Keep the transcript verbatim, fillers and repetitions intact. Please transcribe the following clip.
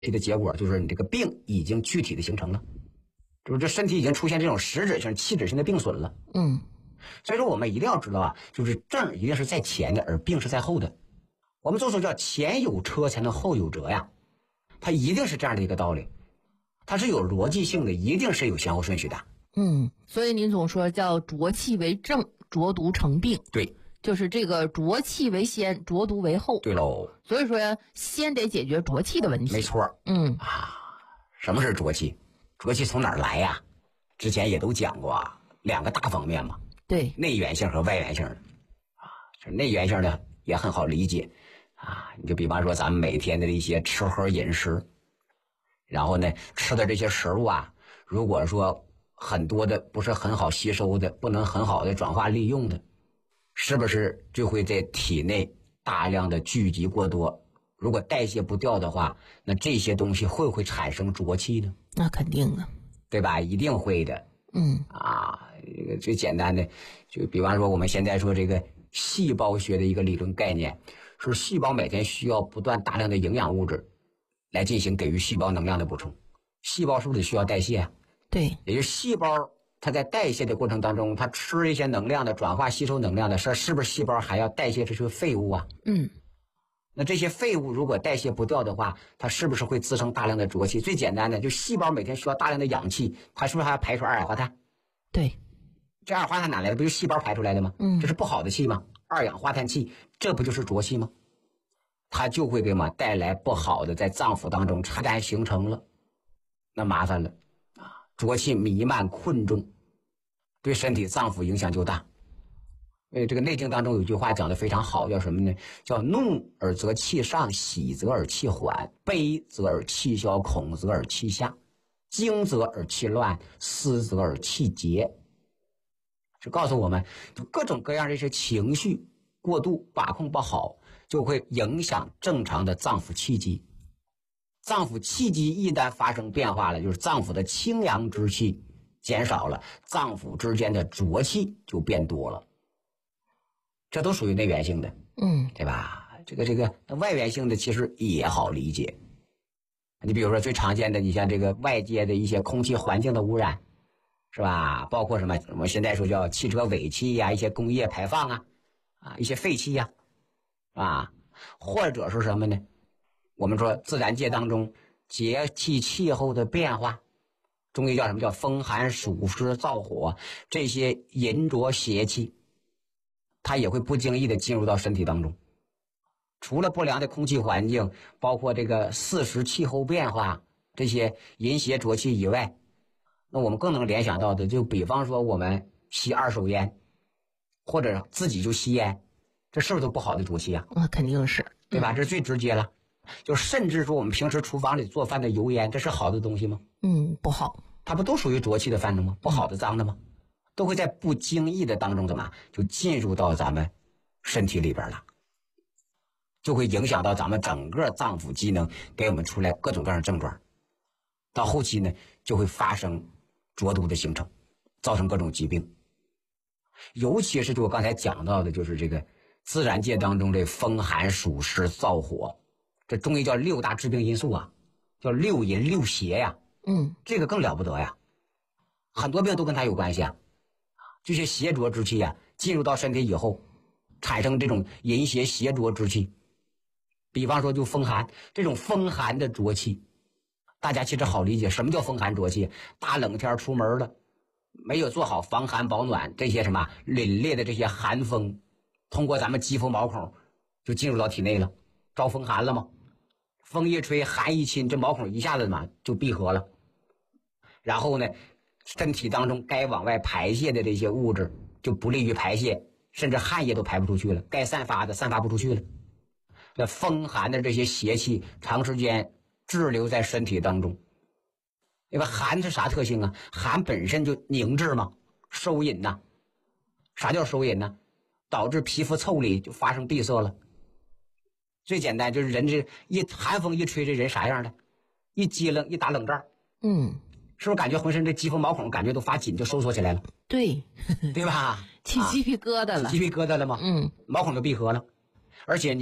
的结果就是你这个病已经具体的形成了，就是这身体已经出现这种实质性、器质性的病损了。 嗯， 所以说我们一定要知道啊，就是症一定是在前的，而病是在后的。我们做说叫前有车才能后有辙呀，它一定是这样的一个道理，它是有逻辑性的，一定是有先后顺序的。 嗯，所以您总说叫浊气为正，浊毒成病。 对， 就是这个浊气为先，浊毒为后。 对喽。 所以说先得解决浊气的问题。 没错。 嗯啊，什么是浊气？浊气从哪儿来呀？之前也都讲过啊，两个大方面嘛。 对， 内源性和外源性的啊，这内源性的也很好理解啊。你就比方说咱们每天的一些吃喝饮食，然后呢吃的这些食物啊，如果说很多的不是很好吸收的，不能很好的转化利用的，是不是就会在体内大量的聚集过多？如果代谢不掉的话，那这些东西会不会产生浊气呢？ 那肯定的， 对吧？一定会的。 嗯啊，这个最简单的，就比方说我们现在说这个细胞学的一个理论概念，是细胞每天需要不断大量的营养物质来进行给予细胞能量的补充。细胞是不是需要代谢啊？ 对， 也就是细胞它在代谢的过程当中，它吃一些能量的，转化吸收能量的，是是不是细胞还要代谢这些废物啊？ 嗯， 那这些废物如果代谢不掉的话，它是不是会滋生大量的浊气？最简单的，就细胞每天需要大量的氧气，它是不是还要排出二氧化碳？ 对， 这二氧化碳哪来的？不就是细胞排出来的吗？ 嗯， 这是不好的气吗？二氧化碳气，这不就是浊气吗？它就会给我们带来不好的，在脏腑当中一旦形成了，那麻烦了啊！浊气弥漫困重，对身体脏腑影响就大。呃，这个《内经》当中有句话讲得非常好，叫什么呢？叫怒而则气上，喜则而气缓，悲则而气消，恐则而气下，惊则而气乱，思则而气结。是告诉我们，就各种各样的这些情绪过度把控不好，就会影响正常的脏腑气机。脏腑气机一旦发生变化了，就是脏腑的清阳之气减少了，脏腑之间的浊气就变多了。这都属于内源性的， 嗯， 对吧？这个这个外源性的其实也好理解。你比如说最常见的，你像这个外界的一些空气环境的污染，是吧？包括什么？我们现在说叫汽车尾气呀、啊，一些工业排放啊，啊，一些废气呀、啊，啊，或者是什么呢？我们说自然界当中节气气候的变化，中医叫什么？叫风寒暑湿燥火，这些淫浊邪气，它也会不经意的进入到身体当中。除了不良的空气环境，包括这个四时气候变化，这些淫邪浊气以外，那我们更能联想到的，就比方说我们吸二手烟，或者自己就吸烟，这是不是都不好的浊气啊？ 那肯定是， 对吧？这是最直接了。就甚至说我们平时厨房里做饭的油烟，这是好的东西吗？ 嗯，不好。 它不都属于浊气的范畴吗？不好的、脏的吗？都会在不经意的当中怎么就进入到咱们身体里边了，就会影响到咱们整个脏腑机能，给我们出来各种各样的症状。到后期呢，就会发生浊毒的形成，造成各种疾病。尤其是就我刚才讲到的，就是这个自然界当中这风寒暑湿燥火，这中医叫六大致病因素啊，叫六淫六邪呀。 嗯， 这个更了不得呀，很多病都跟它有关系啊。这些邪浊之气啊，进入到身体以后，产生这种淫邪邪浊之气。比方说就风寒，这种风寒的浊气，大家其实好理解，什么叫风寒浊气？大冷天出门了，没有做好防寒保暖，这些什么凛冽的这些寒风，通过咱们肌肤毛孔就进入到体内了，招风寒了吗？风一吹，寒一侵，这毛孔一下子嘛就闭合了。然后呢，身体当中该往外排泄的这些物质就不利于排泄，甚至汗液都排不出去了，该散发的散发不出去了。这风寒的这些邪气长时间滞留在身体当中，因为寒是啥特性啊？寒本身就凝滞嘛，收引呐、啊。啥叫收引呢？导致皮肤腠理就发生闭塞了。最简单就是人这一寒风一吹，这人啥样的？一激灵，一打冷战， 嗯， 是不是感觉浑身这肌肤毛孔感觉都发紧，就收缩起来了？ 对， 对吧？ 起鸡皮疙瘩了， 鸡皮疙瘩了吗？ 嗯， 毛孔都闭合了，而且你。